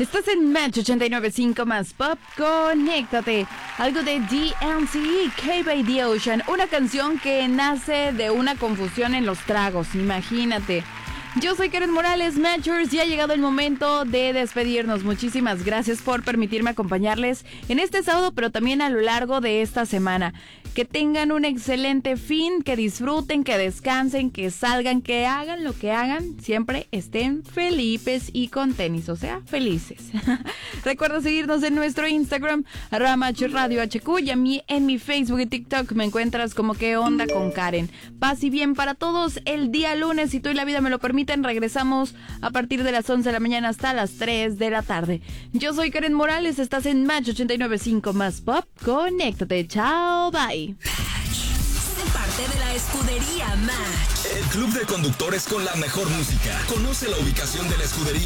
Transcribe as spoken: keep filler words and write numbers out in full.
Estás en Match ochenta y nueve punto cinco más Pop, conéctate. Algo de D N C, Cave by the Ocean, una canción que nace de una confusión en los tragos, imagínate. Yo soy Karen Morales, Matchers, y ha llegado el momento de despedirnos. Muchísimas gracias por permitirme acompañarles en este sábado, pero también a lo largo de esta semana. Que tengan un excelente fin, que disfruten, que descansen, que salgan, que hagan lo que hagan. Siempre estén felices y con tenis, o sea, felices. Recuerda seguirnos en nuestro Instagram, arroba Match Radio H Q, y a mí en mi Facebook y TikTok me encuentras como qué onda con Karen. Paz y bien para todos el día lunes, si tú y la vida me lo permiten. Regresamos a partir de las once de la mañana hasta las tres de la tarde. Yo soy Karen Morales, estás en Match ochenta y nueve punto cinco más Pop, conéctate, chao, bye. Match. Sé parte de la escudería Match. El club de conductores con la mejor música. Conoce la ubicación de la escudería